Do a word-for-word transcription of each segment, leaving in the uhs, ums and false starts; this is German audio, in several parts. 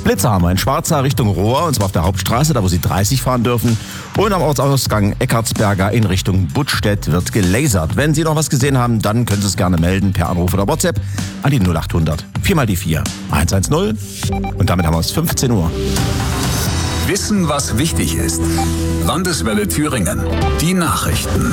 Blitzer haben wir in Schwarza Richtung Rohr, und zwar auf der Hauptstraße, da wo Sie dreißig fahren dürfen. Und am Ortsausgang Eckartsberger in Richtung Buttstedt wird gelasert. Wenn Sie noch was gesehen haben, dann können Sie es gerne melden per Anruf oder WhatsApp an die null acht hundert vier mal die vier eins eins null. Und damit haben wir es fünfzehn Uhr. Wissen, was wichtig ist. Landeswelle Thüringen. Die Nachrichten.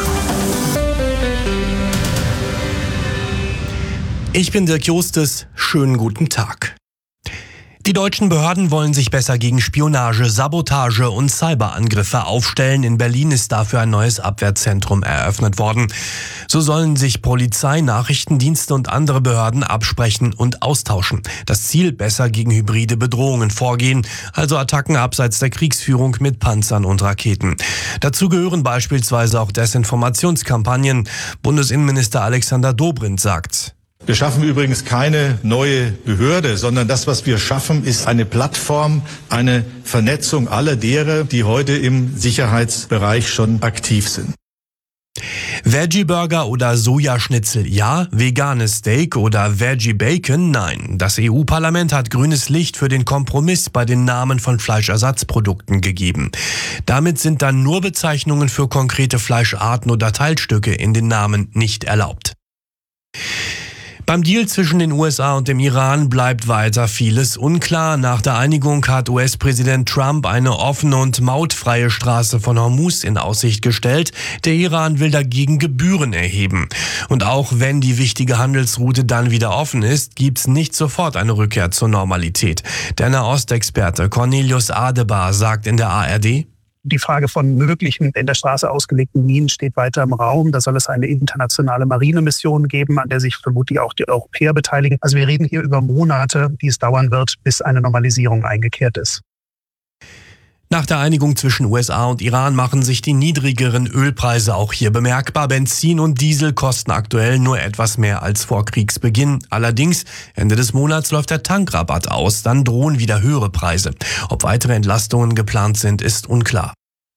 Ich bin Dirk Jostes. Schönen guten Tag. Die deutschen Behörden wollen sich besser gegen Spionage, Sabotage und Cyberangriffe aufstellen. In Berlin ist dafür ein neues Abwehrzentrum eröffnet worden. So sollen sich Polizei, Nachrichtendienste und andere Behörden absprechen und austauschen. Das Ziel: besser gegen hybride Bedrohungen vorgehen, also Attacken abseits der Kriegsführung mit Panzern und Raketen. Dazu gehören beispielsweise auch Desinformationskampagnen. Bundesinnenminister Alexander Dobrindt sagt: Wir schaffen übrigens keine neue Behörde, sondern das, was wir schaffen, ist eine Plattform, eine Vernetzung aller derer, die heute im Sicherheitsbereich schon aktiv sind. Veggie-Burger oder Sojaschnitzel ja, veganes Steak oder Veggie-Bacon nein. Das E U-Parlament hat grünes Licht für den Kompromiss bei den Namen von Fleischersatzprodukten gegeben. Damit sind dann nur Bezeichnungen für konkrete Fleischarten oder Teilstücke in den Namen nicht erlaubt. Beim Deal zwischen den U S A und dem Iran bleibt weiter vieles unklar. Nach der Einigung hat U S-Präsident Trump eine offene und mautfreie Straße von Hormuz in Aussicht gestellt. Der Iran will dagegen Gebühren erheben. Und auch wenn die wichtige Handelsroute dann wieder offen ist, gibt's nicht sofort eine Rückkehr zur Normalität. Der Nahostexperte Cornelius Adebar sagt in der A R D: Die Frage von möglichen in der Straße ausgelegten Minen steht weiter im Raum. Da soll es eine internationale Marinemission geben, an der sich vermutlich auch die Europäer beteiligen. Also wir reden hier über Monate, die es dauern wird, bis eine Normalisierung eingekehrt ist. Nach der Einigung zwischen U S A und Iran machen sich die niedrigeren Ölpreise auch hier bemerkbar. Benzin und Diesel kosten aktuell nur etwas mehr als vor Kriegsbeginn. Allerdings, Ende des Monats läuft der Tankrabatt aus, dann drohen wieder höhere Preise. Ob weitere Entlastungen geplant sind, ist unklar.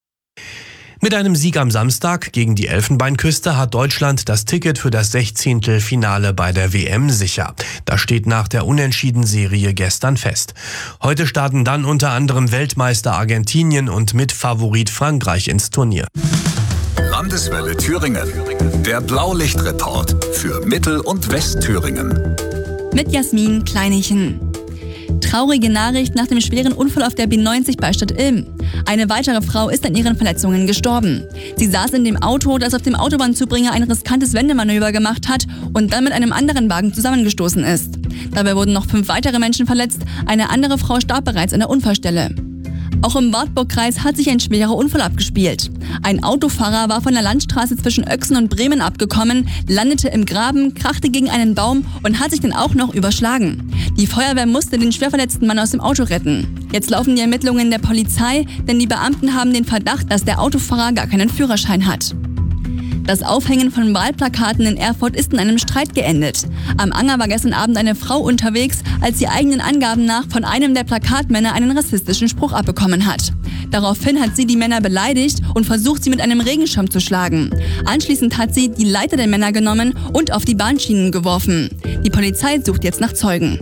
Mit einem Sieg am Samstag gegen die Elfenbeinküste hat Deutschland das Ticket für das Sechzehntelfinale bei der W M sicher. Das steht nach der Unentschieden-Serie gestern fest. Heute starten dann unter anderem Weltmeister Argentinien und Mitfavorit Frankreich ins Turnier. Landeswelle Thüringen. Der Blaulichtreport für Mittel- und Westthüringen. Mit Jasmin Kleinichen. Traurige Nachricht nach dem schweren Unfall auf der B neunzig bei Stadtilm. Eine weitere Frau ist an ihren Verletzungen gestorben. Sie saß in dem Auto, das auf dem Autobahnzubringer ein riskantes Wendemanöver gemacht hat und dann mit einem anderen Wagen zusammengestoßen ist. Dabei wurden noch fünf weitere Menschen verletzt. Eine andere Frau starb bereits an der Unfallstelle. Auch im Wartburg-Kreis hat sich ein schwerer Unfall abgespielt. Ein Autofahrer war von der Landstraße zwischen Öxen und Bremen abgekommen, landete im Graben, krachte gegen einen Baum und hat sich dann auch noch überschlagen. Die Feuerwehr musste den schwerverletzten Mann aus dem Auto retten. Jetzt laufen die Ermittlungen der Polizei, denn die Beamten haben den Verdacht, dass der Autofahrer gar keinen Führerschein hat. Das Aufhängen von Wahlplakaten in Erfurt ist in einem Streit geendet. Am Anger war gestern Abend eine Frau unterwegs, als sie eigenen Angaben nach von einem der Plakatmänner einen rassistischen Spruch abbekommen hat. Daraufhin hat sie die Männer beleidigt und versucht, sie mit einem Regenschirm zu schlagen. Anschließend hat sie die Leiter der Männer genommen und auf die Bahnschienen geworfen. Die Polizei sucht jetzt nach Zeugen.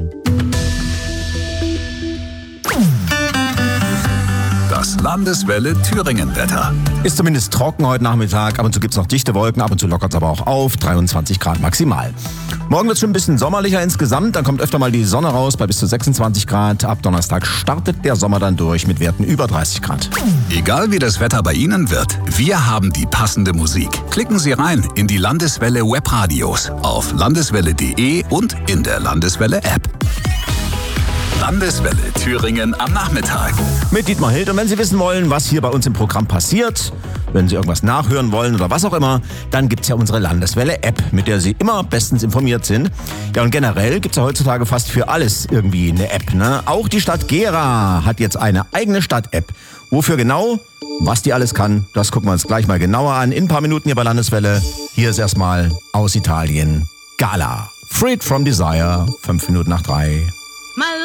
Das Landeswelle Thüringen-Wetter. Ist zumindest trocken heute Nachmittag. Ab und zu gibt es noch dichte Wolken, ab und zu lockert es aber auch auf. dreiundzwanzig Grad maximal. Morgen wird es schon ein bisschen sommerlicher insgesamt. Dann kommt öfter mal die Sonne raus bei bis zu sechsundzwanzig Grad. Ab Donnerstag startet der Sommer dann durch mit Werten über dreißig Grad. Egal wie das Wetter bei Ihnen wird, wir haben die passende Musik. Klicken Sie rein in die Landeswelle Webradios auf landeswelle punkt de und in der Landeswelle App. Landeswelle Thüringen am Nachmittag. Mit Dietmar Hild. Und wenn Sie wissen wollen, was hier bei uns im Programm passiert, wenn Sie irgendwas nachhören wollen oder was auch immer, dann gibt's ja unsere Landeswelle-App, mit der Sie immer bestens informiert sind. Ja, und generell gibt's ja heutzutage fast für alles irgendwie eine App, ne? Auch die Stadt Gera hat jetzt eine eigene Stadt-App. Wofür genau? Was die alles kann, das gucken wir uns gleich mal genauer an. In ein paar Minuten hier bei Landeswelle. Hier ist erstmal aus Italien Gala. Freed from Desire. Fünf Minuten nach drei. My